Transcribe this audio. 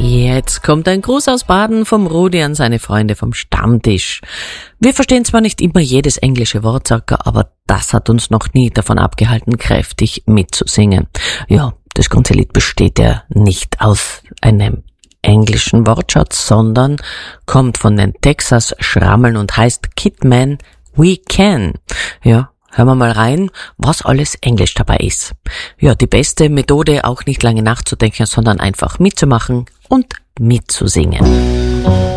Jetzt kommt ein Gruß aus Baden vom Rudi an seine Freunde vom Stammtisch. Wir verstehen zwar nicht immer jedes englische Wort, aber das hat uns noch nie davon abgehalten, kräftig mitzusingen. Ja, das ganze Lied besteht ja nicht aus einem englischen Wortschatz, sondern kommt von den Texas Schrammeln und heißt Kidman We Can. Ja, hören wir mal rein, was alles Englisch dabei ist. Ja, die beste Methode, auch nicht lange nachzudenken, sondern einfach mitzumachen und mitzusingen.